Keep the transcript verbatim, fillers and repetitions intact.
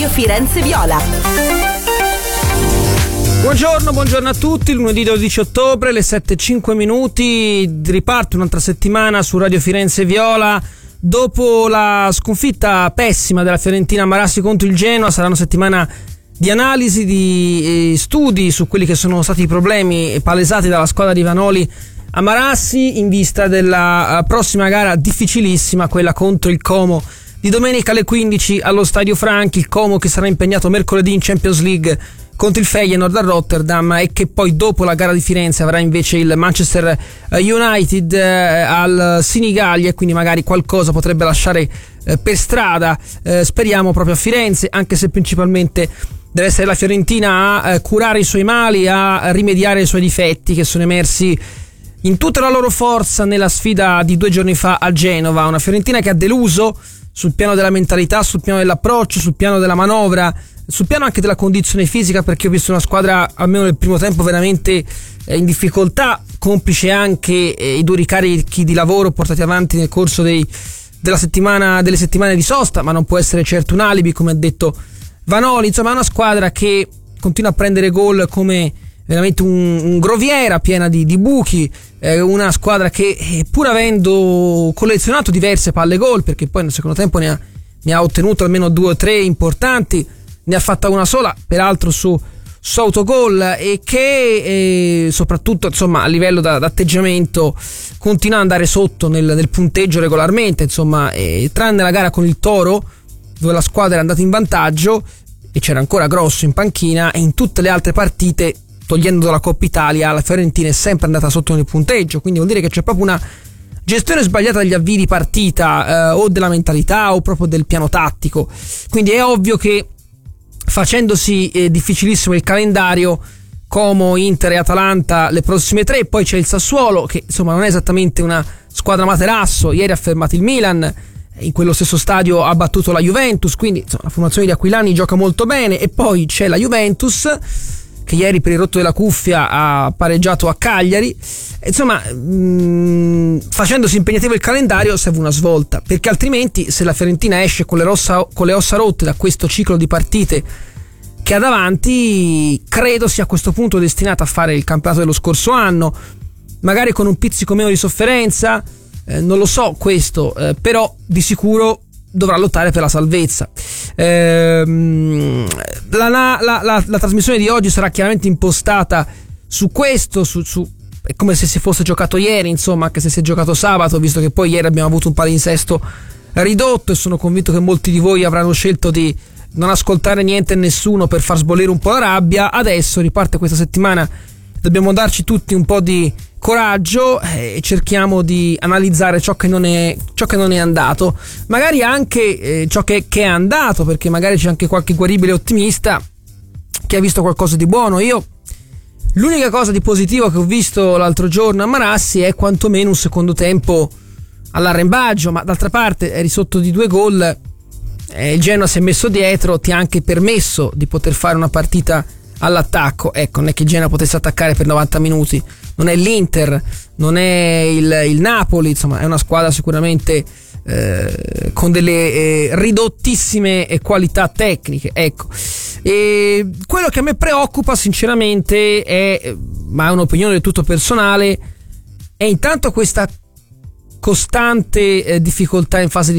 Radio Firenze Viola. Buongiorno, buongiorno a tutti, lunedì dodici ottobre, le sette e cinque minuti, riparte un'altra settimana su Radio Firenze Viola. Dopo la sconfitta pessima della Fiorentina a Marassi contro il Genoa, sarà una settimana di analisi, di eh, studi su quelli che sono stati i problemi palesati dalla squadra di Vanoli a Marassi in vista della uh, prossima gara difficilissima, quella contro il Como di domenica alle quindici allo Stadio Franchi. Il Como che sarà impegnato mercoledì in Champions League contro il Feyenoord a Rotterdam e che poi dopo la gara di Firenze avrà invece il Manchester United eh, al Sinigallia, e quindi magari qualcosa potrebbe lasciare eh, per strada, eh, speriamo proprio a Firenze, anche se principalmente deve essere la Fiorentina a eh, curare i suoi mali, a rimediare i suoi difetti che sono emersi in tutta la loro forza nella sfida di due giorni fa a Genova. Una Fiorentina che ha deluso sul piano della mentalità, sul piano dell'approccio, sul piano della manovra, sul piano anche della condizione fisica, perché ho visto una squadra almeno nel primo tempo veramente eh, in difficoltà, complice anche eh, i duri carichi di lavoro portati avanti nel corso dei, della settimana, delle settimane di sosta, ma non può essere certo un alibi, come ha detto Vanoli. Insomma, è una squadra che continua a prendere gol come veramente un, un groviera piena di, di buchi, eh, una squadra che eh, pur avendo collezionato diverse palle gol, perché poi nel secondo tempo ne ha, ne ha ottenuto almeno due o tre importanti, ne ha fatta una sola peraltro su, su autogol, e che eh, soprattutto insomma a livello da, d'atteggiamento continua ad andare sotto nel, nel punteggio regolarmente, insomma, eh, tranne la gara con il Toro dove la squadra era andata in vantaggio e c'era ancora Grosso in panchina, e in tutte le altre partite, togliendo dalla Coppa Italia, la Fiorentina è sempre andata sotto nel punteggio. Quindi vuol dire che c'è proprio una gestione sbagliata degli avvii di partita, eh, o della mentalità o proprio del piano tattico. Quindi è ovvio che facendosi eh, difficilissimo il calendario, Como, Inter e Atalanta le prossime tre, poi c'è il Sassuolo che insomma non è esattamente una squadra materasso, ieri ha fermato il Milan, in quello stesso stadio ha battuto la Juventus, quindi insomma la formazione di Aquilani gioca molto bene, e poi c'è la Juventus che ieri per il rotto della cuffia ha pareggiato a Cagliari. Insomma, mh, facendosi impegnativo il calendario serve una svolta, perché altrimenti se la Fiorentina esce con le, rossa, con le ossa rotte da questo ciclo di partite che ha davanti, credo sia a questo punto destinata a fare il campionato dello scorso anno, magari con un pizzico meno di sofferenza, eh, non lo so questo, eh, però di sicuro dovrà lottare per la salvezza. Ehm, la, la, la, la, la trasmissione di oggi sarà chiaramente impostata su questo, su, su, è come se si fosse giocato ieri, insomma, anche se si è giocato sabato, visto che poi ieri abbiamo avuto un palinsesto ridotto, e sono convinto che molti di voi avranno scelto di non ascoltare niente e nessuno per far sbollire un po' la rabbia. Adesso riparte questa settimana, dobbiamo darci tutti un po' di coraggio e cerchiamo di analizzare ciò che non è, ciò che non è andato, magari anche eh, ciò che, che è andato, perché magari c'è anche qualche guaribile ottimista che ha visto qualcosa di buono. Io l'unica cosa di positivo che ho visto l'altro giorno a Marassi è quantomeno un secondo tempo all'arrembaggio, ma d'altra parte eri sotto di due gol, eh, il Genoa si è messo dietro, ti ha anche permesso di poter fare una partita all'attacco. Ecco, non è che il Genoa potesse attaccare per novanta minuti, non è l'Inter, non è il, il Napoli, insomma è una squadra sicuramente eh, con delle eh, ridottissime qualità tecniche, ecco. E quello che a me preoccupa sinceramente è, ma è un'opinione del tutto personale, è intanto questa costante eh, difficoltà in fase